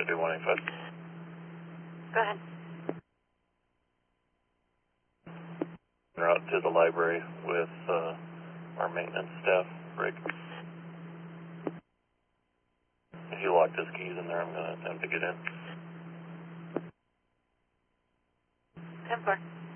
do 185. Go ahead. We're out to the library with our maintenance staff, Rick. He locked his keys in there. I'm going to attempt to get in. 10-4.